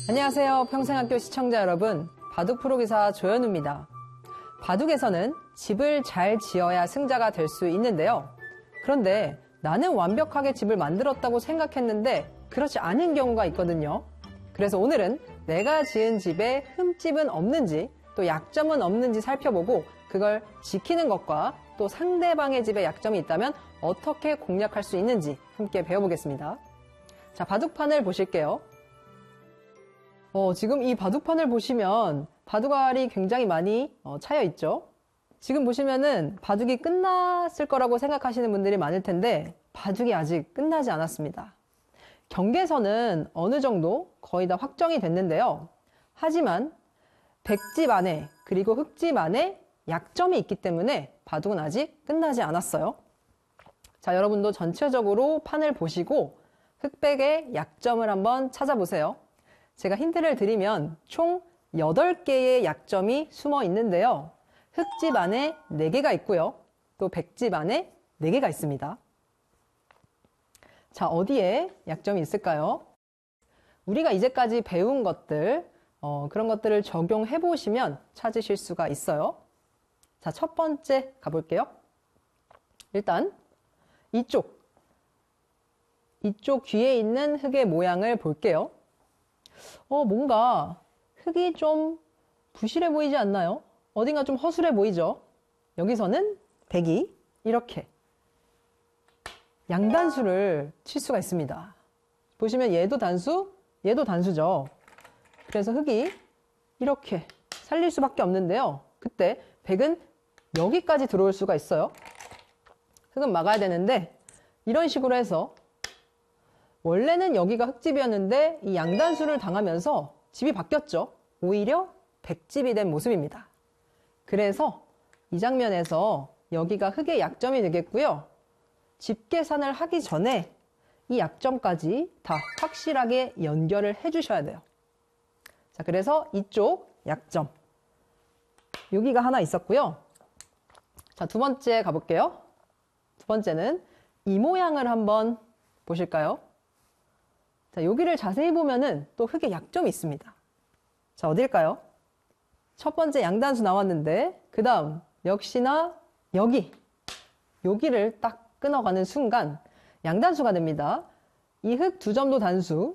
안녕하세요. 평생학교 시청자 여러분. 바둑 프로기사 조현우입니다. 바둑에서는 집을 잘 지어야 승자가 될 수 있는데요. 그런데 나는 완벽하게 집을 만들었다고 생각했는데 그렇지 않은 경우가 있거든요. 그래서 오늘은 내가 지은 집에 흠집은 없는지 또 약점은 없는지 살펴보고 그걸 지키는 것과 또 상대방의 집에 약점이 있다면 어떻게 공략할 수 있는지 함께 배워보겠습니다. 자, 바둑판을 보실게요. 지금 이 바둑판을 보시면 바둑알이 굉장히 많이 차여 있죠. 지금 보시면은 바둑이 끝났을 거라고 생각하시는 분들이 많을 텐데 바둑이 아직 끝나지 않았습니다. 경계선은 어느 정도 거의 다 확정이 됐는데요. 하지만 백집 안에 그리고 흑집 안에 약점이 있기 때문에 바둑은 아직 끝나지 않았어요. 자, 여러분도 전체적으로 판을 보시고 흑백의 약점을 한번 찾아보세요. 제가 힌트를 드리면 총 8개의 약점이 숨어 있는데요. 흑집 안에 4개가 있고요. 또 백집 안에 4개가 있습니다. 자, 어디에 약점이 있을까요? 우리가 이제까지 배운 것들, 그런 것들을 적용해 보시면 찾으실 수가 있어요. 자, 첫 번째 가볼게요. 일단 이쪽 귀에 있는 흑의 모양을 볼게요. 뭔가 흑이 좀 부실해 보이지 않나요? 어딘가 좀 허술해 보이죠? 여기서는 백이 이렇게 양단수를 칠 수가 있습니다. 보시면 얘도 단수, 얘도 단수죠. 그래서 흑이 이렇게 살릴 수밖에 없는데요. 그때 백은 여기까지 들어올 수가 있어요. 흑은 막아야 되는데 이런 식으로 해서 원래는 여기가 흑집이었는데 이 양단수를 당하면서 집이 바뀌었죠. 오히려 백집이 된 모습입니다. 그래서 이 장면에서 여기가 흑의 약점이 되겠고요. 집 계산을 하기 전에 이 약점까지 다 확실하게 연결을 해주셔야 돼요. 자, 그래서 이쪽 약점 여기가 하나 있었고요. 자, 두 번째 가볼게요. 두 번째는 이 모양을 한번 보실까요? 자, 여기를 자세히 보면은 또 흑의 약점이 있습니다. 자, 어딜까요? 첫 번째 양단수 나왔는데 그 다음 역시나 여기를 딱 끊어가는 순간 양단수가 됩니다. 이 흑 2점도 단수,